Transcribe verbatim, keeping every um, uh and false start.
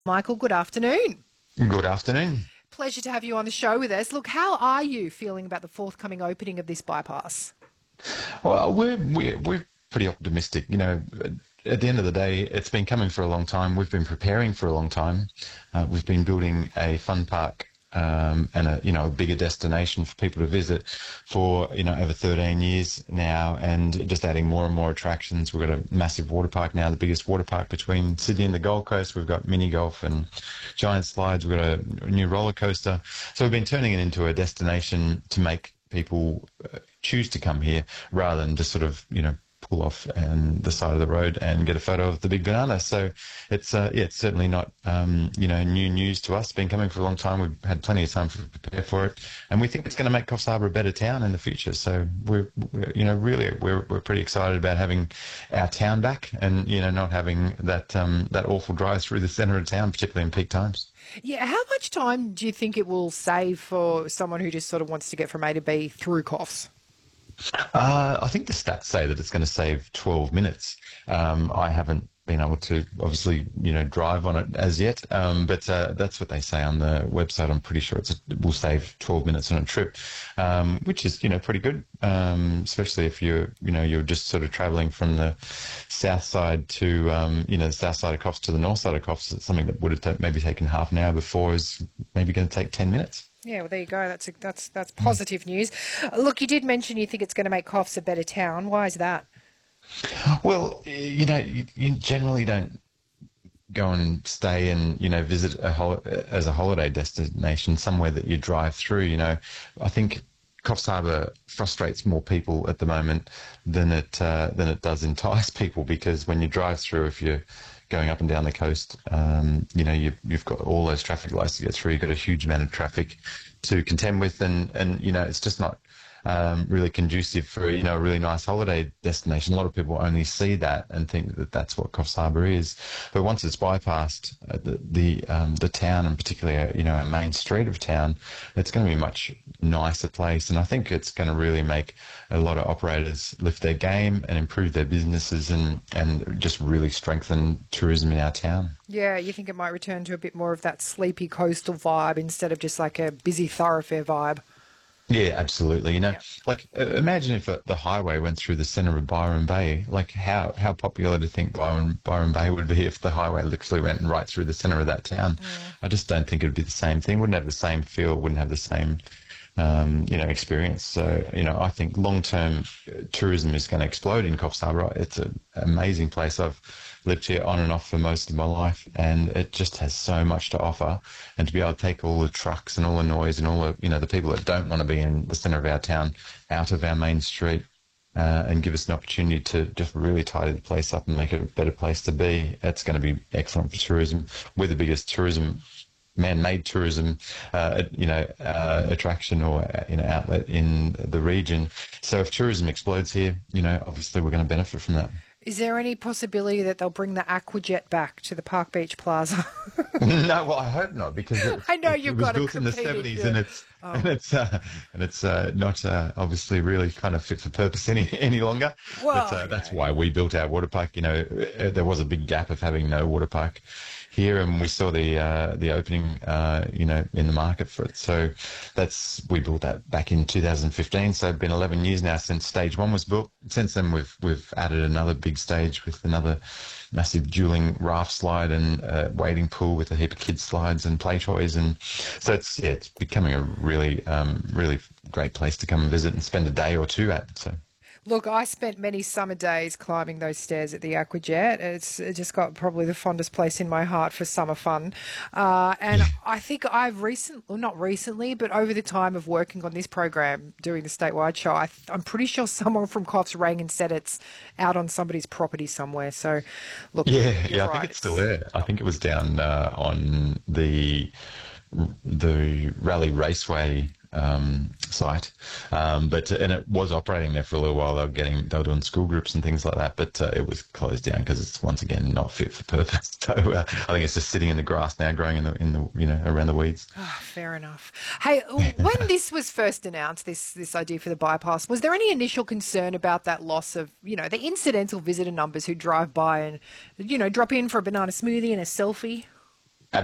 Michael, good afternoon. Good afternoon. Pleasure to have you on the show with us. Look, how are you feeling about the forthcoming opening of this bypass? Well, we're we're we're pretty optimistic. You know, at the end of the day, it's been coming for a long time. We've been preparing for a long time. Uh, we've been building a fun park um, and a you know a bigger destination for people to visit for you know over thirteen years now, and just adding more and more attractions. We've got a massive water park now, the biggest water park between Sydney and the Gold Coast. We've got mini golf and giant slides. We've got a new roller coaster. So we've been turning it into a destination to make people uh, choose to come here rather than just sort of, you know, pull off and the side of the road and get a photo of the big banana. So it's, uh, yeah, it's certainly not, um, you know, new news to us. It's been coming for a long time. We've had plenty of time to prepare for it. And we think it's going to make Coffs Harbour a better town in the future. So we're, we're you know, really, we're, we're pretty excited about having our town back and, you know, not having that, um, that awful drive through the centre of town, particularly in peak times. Yeah, how much time do you think it will save for someone who just sort of wants to get from A to B through Coffs? Uh, I think the stats say that it's going to save twelve minutes. Um, I haven't been able to obviously, you know, drive on it as yet, um, but uh, that's what they say on the website. I'm pretty sure it's a, it will save twelve minutes on a trip, um, which is, you know, pretty good, um, especially if you're, you know, you're just sort of traveling from the south side to, um, you know, the south side of Coffs to the north side of Coffs. It's something that would have ta- maybe taken half an hour before is maybe going to take ten minutes. Yeah, well, there you go. That's a, that's that's positive news. Uh, Look, you did mention you think it's going to make Coffs a better town. Why is that? Well, you know, you, you generally don't go and stay and you know visit a hol- as a holiday destination somewhere that you drive through. You know, I think Coffs Harbour frustrates more people at the moment than it uh, than it does entice people because when you drive through, if you're going up and down the coast, um, you know you, you've got all those traffic lights to get through. You've got a huge amount of traffic to contend with, and and you know it's just not um, really conducive for you know a really nice holiday destination. A lot of people only see that and think that that's what Coffs Harbour is. But once it's bypassed, uh, the the, um, the town, and particularly uh, you know our main street of town, it's going to be a much nicer place. And I think it's going to really make a lot of operators lift their game and improve their businesses and and just really strengthen tourism in our town. Yeah, you think it might return to a bit more of that sleepy coastal vibe instead of just like a busy thoroughfare vibe. Yeah, absolutely. You know, Yeah. like uh, imagine if uh, the highway went through the centre of Byron Bay. Like how how popular do you think Byron Byron Bay would be if the highway literally went right through the centre of that town? Mm. I just don't think it'd be the same thing. Wouldn't have the same feel. Wouldn't have the same um, you know experience. So you know, I think long term tourism is going to explode in Coffs Harbour. It's an amazing place. I've lived here on and off for most of my life, and it just has so much to offer. And to be able to take all the trucks and all the noise and all the you know the people that don't want to be in the centre of our town out of our main street. Uh, and give us an opportunity to just really tidy the place up and make it a better place to be. It's going to be excellent for tourism. We're the biggest tourism man-made tourism, uh, you know, uh, attraction or uh, you know outlet in the region. So if tourism explodes here, you know, obviously we're going to benefit from that. Is there any possibility that they'll bring the Aquajet back to the Park Beach Plaza? No, well, I hope not because it, I know it, it you've was got to built in the compete. seventies Yeah. and it's Oh, and it's uh, and it's uh, not uh, obviously really kind of fit for purpose any any longer. But well, uh, that's yeah. why we built our water park. You know, uh, there was a big gap of having no water park here, and we saw the uh, the opening, uh, you know, in the market for it. So that's we built that back in two thousand fifteen. So it's been eleven years now since stage one was built. Since then, we've we've added another big stage with another massive dueling raft slide and uh, wading pool with a heap of kids slides and play toys, and so it's yeah, it's becoming a really um, really great place to come and visit and spend a day or two at. So. Look, I spent many summer days climbing those stairs at the Aquajet. It's it just got probably the fondest place in my heart for summer fun. Uh, and I think I've recently, well, not recently, but over the time of working on this program, doing the statewide show, I th- I'm pretty sure someone from Coffs rang and said it's out on somebody's property somewhere. So, look, Yeah, you're yeah, I think right. it's still It's there. I think it was down uh, on the the Rally Raceway um, site, um, but and it was operating there for a little while. They were getting they were doing school groups and things like that, but uh, it was closed down because it's once again not fit for purpose. So uh, I think it's just sitting in the grass now, growing in the in the you know around the weeds. Ah, fair enough. Hey, when this was first announced, this this idea for the bypass, was there any initial concern about that loss of, you know, the incidental visitor numbers who drive by and, you know, drop in for a banana smoothie and a selfie?